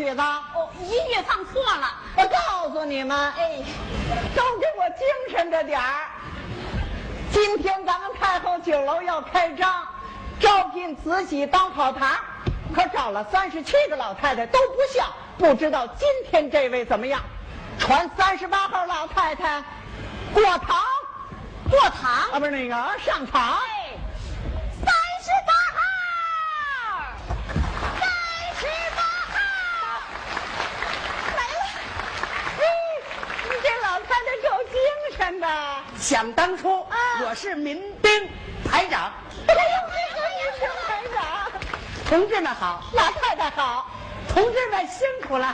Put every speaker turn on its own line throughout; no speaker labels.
曲子？
哦，音乐放错了。
我告诉你们，
哎，
都给我精神着点儿。今天咱们太后酒楼要开张，招聘慈禧当跑堂，可找了37个老太太都不像，不知道今天这位怎么样？传38号老太太过堂，
过堂
啊，不是那个上场。
哎，38号，38号，来了。
你这老太太够精神的。
想当初，我是民兵排长。
哎呦，这个是排长。
同志们好，
老太太好。
同志们辛苦了。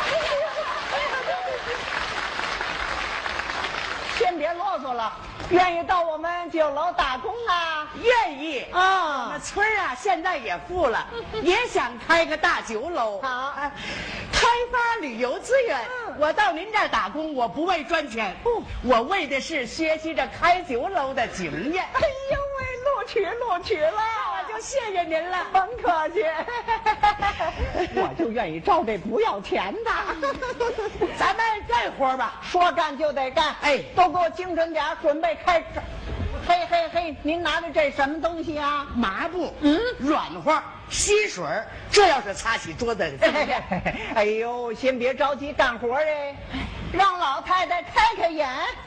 先别啰嗦了，愿意到我们酒楼打工啊？
愿意
啊
我们村啊，现在也富了，也想开个大酒楼。
好
开发旅游资源。我到您这儿打工，我不为赚钱，我为的是学习着开酒楼的经验。
哎呦喂，录取了，
我就谢谢您了。
甭客气。我就愿意招这不要钱的。
咱们干活吧，
说干就得干。
哎
都给我精神点，准备开张。嘿嘿嘿，您拿着这什么东西啊？
麻布，软和，吸水，这要是擦起桌子，
哎呦，先别着急干活哎，让老太太开开眼。
走，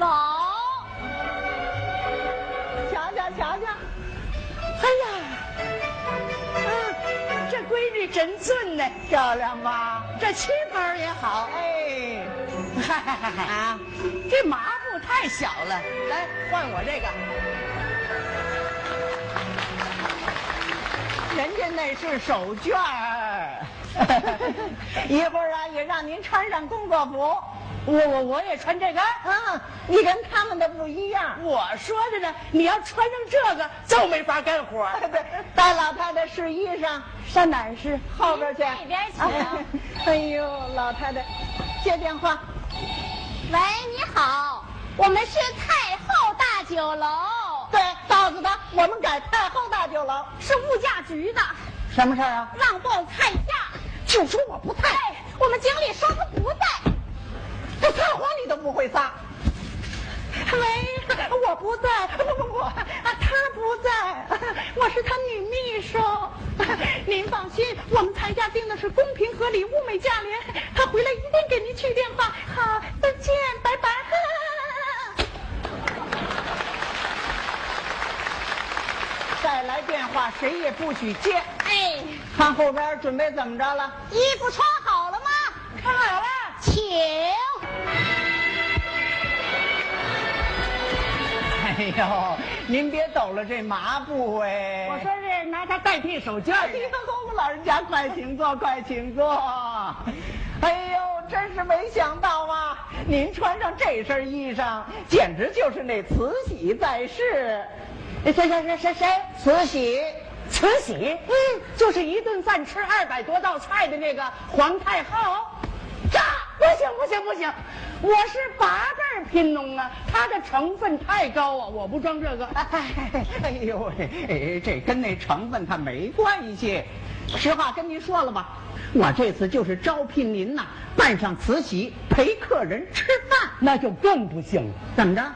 瞧瞧瞧瞧，
哎呀，这闺女真俊呢，
漂亮吧？
这旗袍也好。
哎，
啊，这麻布太小了，来换我这个。
人家那是手绢儿。一会儿啊，也让您穿上工作服。
我也穿这个。
你跟他们的不一样。
我说的呢，你要穿上这个就没法干活。
对，带老太太试衣裳，上哪儿试？后边去。
那边请。
哎呦，老太太，接电话。
喂，你好，我们是太后大酒楼，
对，告诉他我们改太后大酒楼。
是物价局的，
什么事儿啊？
让报菜价。
就说我不在。
哎，我们经理说他不在。
这撒谎你都不会撒。喂，我不在，不，他不在，我是他女秘书。您放心，我们菜价定的是公平合理、物美价廉。他回来一定给您去电话。好，再见，拜拜。再来电话，谁也不许接。
哎，
看后边准备怎么着了？
衣服穿好了吗？
看好了。
请。
哎呦，您别抖了这麻布哎！
我说是拿它代替手绢。
哎呦，老人家快请坐，快请坐。哎呦，真是没想到啊！您穿上这身衣裳，简直就是那慈禧在世。谁？慈禧。
慈禧，就是一顿饭吃200多道菜的那个皇太后。不行，我是8辈贫农啊，它的成分太高啊，我不装这个。
哎呦喂，这跟那成分它没关系。实话跟您说了吧，我这次就是招聘您呐，扮上慈禧陪客人吃饭，
那就更不行了。
怎么着？